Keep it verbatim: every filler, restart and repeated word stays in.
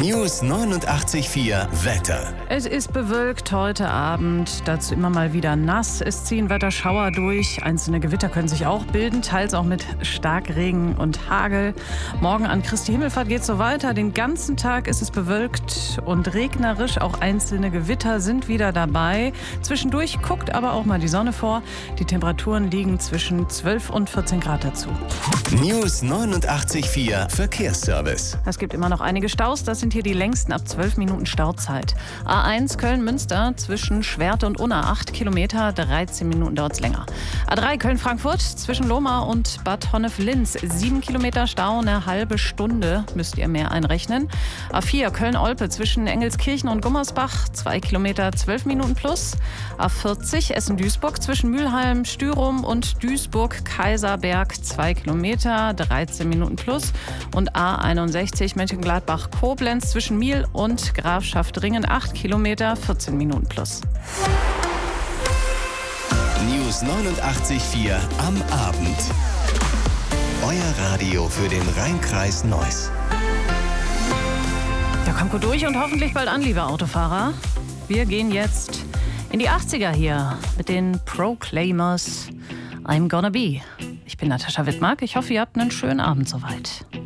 News neunundachtzig Komma vier Wetter. Es ist bewölkt heute Abend, dazu immer mal wieder nass. Es ziehen Wetterschauer durch, einzelne Gewitter können sich auch bilden, teils auch mit Starkregen und Hagel. Morgen an Christi Himmelfahrt geht es so weiter. Den ganzen Tag ist es bewölkt und regnerisch, auch einzelne Gewitter sind wieder dabei. Zwischendurch guckt aber auch mal die Sonne vor. Die Temperaturen liegen zwischen zwölf und vierzehn Grad dazu. News neunundachtzig Komma vier Verkehrsservice. Es gibt immer noch einige Staus, das sind hier die längsten ab zwölf Minuten Stauzeit. A eins Köln-Münster zwischen Schwert und Unna acht Kilometer, dreizehn Minuten dauert es länger. A drei Köln-Frankfurt zwischen Lohmar und Bad Honnef-Linz sieben Kilometer Stau, eine halbe Stunde müsst ihr mehr einrechnen. A vier Köln-Olpe zwischen Engelskirchen und Gummersbach zwei Kilometer, zwölf Minuten plus. A vierzig Essen-Duisburg zwischen Mülheim, Stürum und Duisburg-Kaiserberg zwei Kilometer, dreizehn Minuten plus. Und A einundsechzig Mönchengladbach-Koblenz zwischen Miel und Grafschaft Ringen acht Kilometer, vierzehn Minuten plus. News neunundachtzig Komma vier am Abend. Euer Radio für den Rhein-Kreis Neuss. Ja, kommt gut durch und hoffentlich bald an, liebe Autofahrer. Wir gehen jetzt in die achtziger hier mit den Proclaimers. I'm Gonna Be. Ich bin Natascha Wittmark. Ich hoffe, ihr habt einen schönen Abend soweit.